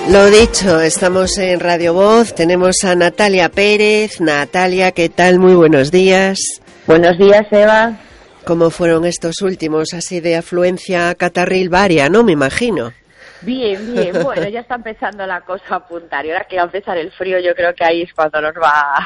Lo dicho, estamos en Radio Voz, tenemos a Natalia Pérez. Natalia, ¿qué tal? Muy buenos días. Buenos días, Eva. ¿Cómo fueron estos últimos, así de afluencia catarril varia, no? Me imagino. Bien, bien. Bueno, ya está empezando la cosa a apuntar. Y ahora que va a empezar el frío, yo creo que ahí es cuando nos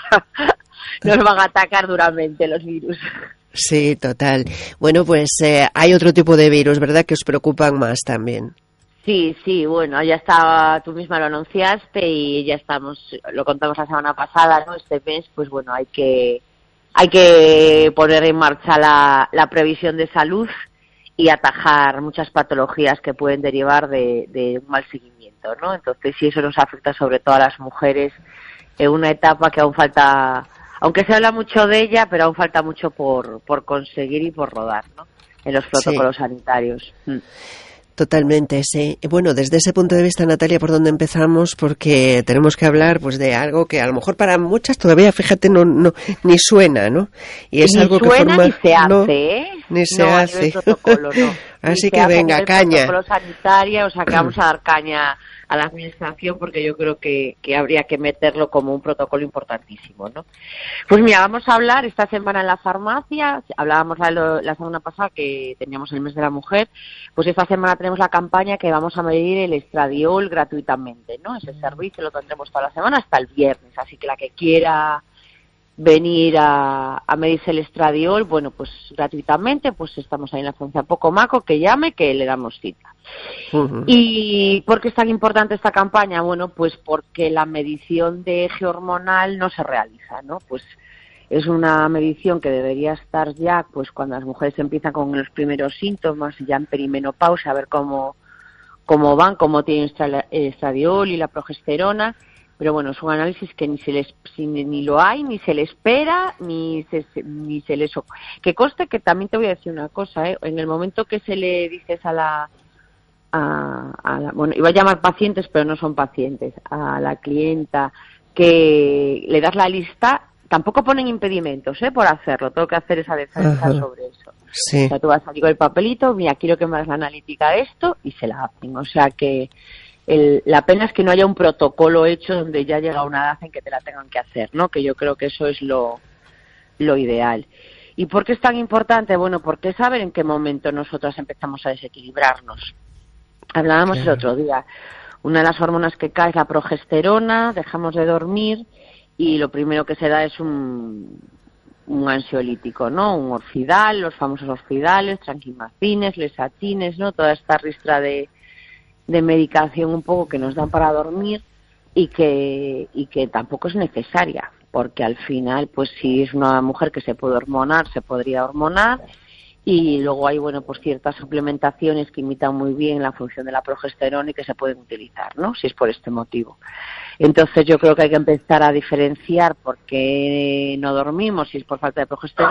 van a atacar duramente los virus. Sí, total. Bueno, pues hay otro tipo de virus, ¿verdad?, que os preocupan más también. Sí, bueno, ya está, tú misma lo anunciaste y ya estamos, lo contamos la semana pasada, ¿no? Este mes, pues bueno, hay que poner en marcha la previsión de salud y atajar muchas patologías que pueden derivar de un mal seguimiento, ¿no? Entonces, sí, eso nos afecta sobre todo a las mujeres en una etapa que aún falta, aunque se habla mucho de ella, pero aún falta mucho por conseguir y por rodar, ¿no?, en los protocolos sanitarios. Totalmente, sí. Bueno, desde ese punto de vista, Natalia, ¿por dónde empezamos? Porque tenemos que hablar, pues, de algo que a lo mejor para muchas todavía, fíjate, no ni suena, ¿no? Y es ni algo suena, que forma, ni se hace, no, ¿eh? ni se no, hace. A nivel protocolo, no. Así que venga, caña. Protocolo sanitario, o sea, que vamos a dar caña a la administración porque yo creo que habría que meterlo como un protocolo importantísimo, ¿no? Pues mira, vamos a hablar esta semana en la farmacia, hablábamos la semana pasada que teníamos el mes de la mujer, pues esta semana tenemos la campaña que vamos a medir el estradiol gratuitamente, ¿no? Ese servicio lo tendremos toda la semana hasta el viernes, así que la que quiera venir a medirse el estradiol, bueno, pues gratuitamente, pues estamos ahí en la farmacia Pocomaco, que llame, que le damos cita. Uh-huh. ¿Y por qué es tan importante esta campaña? Bueno, pues porque la medición de eje hormonal no se realiza, ¿no? Pues es una medición que debería estar ya, pues cuando las mujeres empiezan con los primeros síntomas, ya en perimenopausia, a ver cómo van, cómo tienen el estradiol y la progesterona. Pero bueno, es un análisis que ni lo hay, ni se le espera, ni se les... Que conste que también te voy a decir una cosa, ¿eh? En el momento que se le dices bueno, iba a llamar pacientes, pero no son pacientes, a la clienta, que le das la lista, tampoco ponen impedimentos, por hacerlo. Tengo que hacer esa defensa sobre eso. Sí. O sea, tú vas aquí con el papelito, mira, quiero que me hagas la analítica de esto, y se la hacen. O sea que la pena es que no haya un protocolo hecho donde ya llega una edad en que te la tengan que hacer, ¿no? Que yo creo que eso es lo ideal. ¿Y por qué es tan importante? Bueno, porque saber en qué momento nosotras empezamos a desequilibrarnos. Hablábamos el otro día, una de las hormonas que cae es la progesterona, dejamos de dormir y lo primero que se da es un ansiolítico, ¿no? Un orfidal, los famosos orfidales, tranquimacines, lesatines, ¿no? Toda esta ristra de medicación un poco que nos dan para dormir y que tampoco es necesaria, porque al final, pues si es una mujer que se puede hormonar, se podría hormonar. Y luego hay, bueno, pues ciertas suplementaciones que imitan muy bien la función de la progesterona y que se pueden utilizar, ¿no? Si es por este motivo. Entonces yo creo que hay que empezar a diferenciar por qué no dormimos, si es por falta de progesterona